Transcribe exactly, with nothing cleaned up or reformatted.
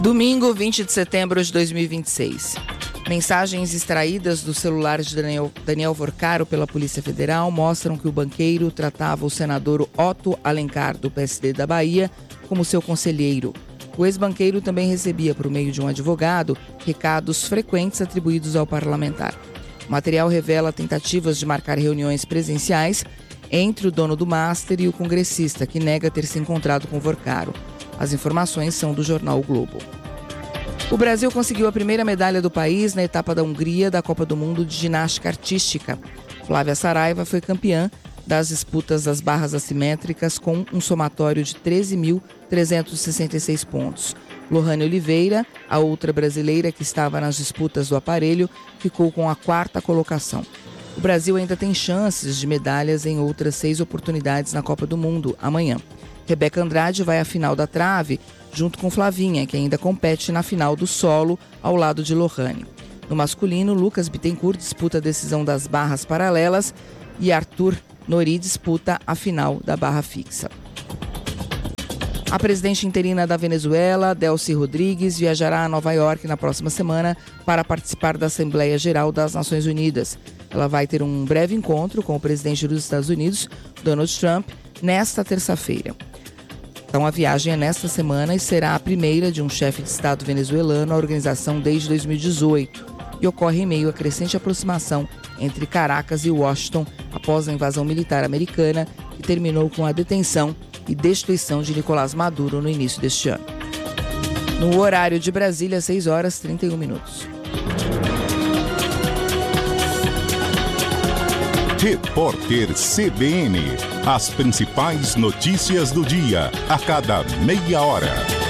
Domingo, vinte de setembro de dois mil e vinte e seis. Mensagens extraídas do celular de Daniel, Daniel Vorcaro pela Polícia Federal mostram que o banqueiro tratava o senador Otto Alencar, do P S D da Bahia, como seu conselheiro. O ex-banqueiro também recebia, por meio de um advogado, recados frequentes atribuídos ao parlamentar. O material revela tentativas de marcar reuniões presenciais entre o dono do Master e o congressista, que nega ter se encontrado com Vorcaro. As informações são do jornal O Globo. O Brasil conseguiu a primeira medalha do país na etapa da Hungria da Copa do Mundo de Ginástica Artística. Flávia Saraiva foi campeã das disputas das barras assimétricas com um somatório de treze mil trezentos e sessenta e seis pontos. Lohane Oliveira, a outra brasileira que estava nas disputas do aparelho, ficou com a quarta colocação. O Brasil ainda tem chances de medalhas em outras seis oportunidades na Copa do Mundo amanhã. Rebeca Andrade vai à final da trave, junto com Flavinha, que ainda compete na final do solo, ao lado de Lohane. No masculino, Lucas Bittencourt disputa a decisão das barras paralelas e Arthur Nori disputa a final da barra fixa. A presidente interina da Venezuela, Delcy Rodrigues, viajará a Nova York na próxima semana para participar da Assembleia Geral das Nações Unidas. Ela vai ter um breve encontro com o presidente dos Estados Unidos, Donald Trump, nesta terça-feira. Então, a viagem é nesta semana e será a primeira de um chefe de Estado venezuelano à organização desde dois mil e dezoito e ocorre em meio à crescente aproximação entre Caracas e Washington após a invasão militar americana, que terminou com a detenção e destituição de Nicolás Maduro no início deste ano. No horário de Brasília, seis horas e trinta e um minutos. Repórter C B N. As principais notícias do dia, a cada meia hora.